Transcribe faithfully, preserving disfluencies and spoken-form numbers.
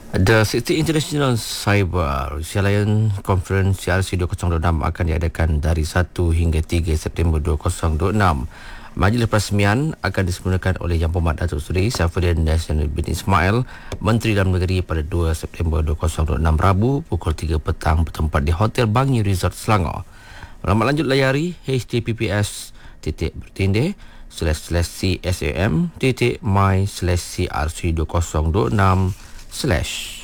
The sixtieth International Cyber Resilience Conference C R C dua ribu dua puluh enam akan diadakan dari satu hingga tiga September dua ribu dua puluh enam. Majlis peresmian akan disempurnakan oleh Yang Berhormat Datuk Seri Saifuddin Nasrin bin Ismail, Menteri Dalam Negeri, pada dua September dua ribu dua puluh enam Rabu pukul tiga petang bertempat di Hotel Bangi Resort Selangor. Maklumat lanjut layari h t t p s titik bertindih slash slash csam titik my slash crc dua ribu dua puluh enam slash